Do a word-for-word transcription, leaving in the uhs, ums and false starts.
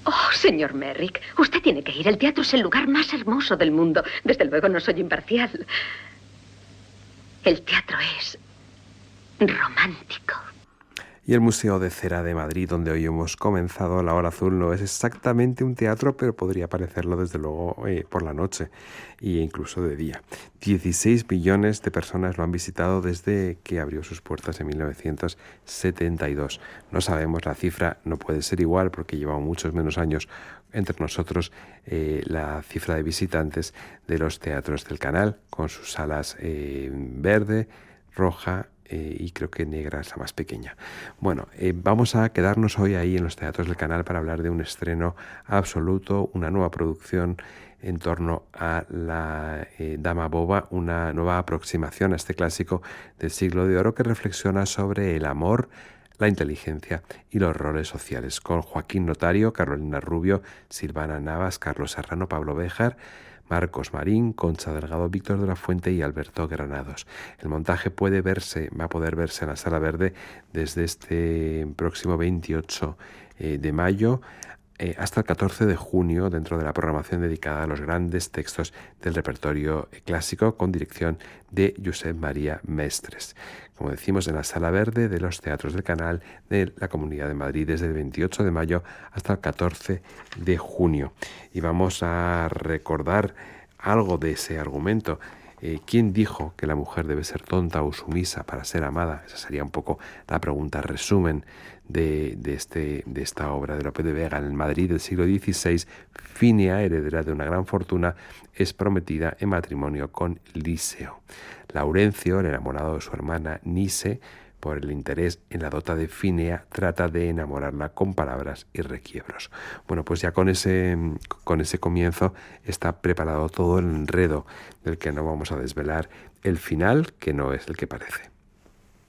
Oh, señor Merrick, usted tiene que ir. El teatro es el lugar más hermoso del mundo. Desde luego no soy imparcial. El teatro es romántico. Y el Museo de Cera de Madrid, donde hoy hemos comenzado La Hora Azul, no es exactamente un teatro, pero podría parecerlo desde luego eh, por la noche e incluso de día. dieciséis millones de personas lo han visitado desde que abrió sus puertas en mil novecientos setenta y dos. No sabemos la cifra, no puede ser igual porque lleva muchos menos años entre nosotros eh, la cifra de visitantes de los teatros del Canal, con sus salas eh, verde, roja, Eh, y creo que negra es la más pequeña. Bueno, eh, vamos a quedarnos hoy ahí en los teatros del Canal para hablar de un estreno absoluto, una nueva producción en torno a la eh, Dama Boba, una nueva aproximación a este clásico del siglo de oro que reflexiona sobre el amor, la inteligencia y los roles sociales, con Joaquín Notario, Carolina Rubio, Silvana Navas, Carlos Serrano, Pablo Béjar, Marcos Marín, Concha Delgado, Víctor de la Fuente y Alberto Granados. El montaje puede verse, va a poder verse en la Sala Verde desde este próximo veintiocho de mayo eh, hasta el catorce de junio, dentro de la programación dedicada a los grandes textos del repertorio clásico, con dirección de Josep María Mestres. Como decimos, en la Sala Verde de los Teatros del Canal de la Comunidad de Madrid, desde el veintiocho de mayo hasta el catorce de junio. Y vamos a recordar algo de ese argumento. Eh, ¿Quién dijo que la mujer debe ser tonta o sumisa para ser amada? Esa sería un poco la pregunta resumen de, de, este, de esta obra de Lope de Vega. En el Madrid del siglo dieciséis, Finea, heredera de una gran fortuna, es prometida en matrimonio con Liseo. Laurencio, el enamorado de su hermana Nise, por el interés en la dota de Finea, trata de enamorarla con palabras y requiebros. Bueno, pues ya con ese, con ese comienzo está preparado todo el enredo del que no vamos a desvelar el final, que no es el que parece.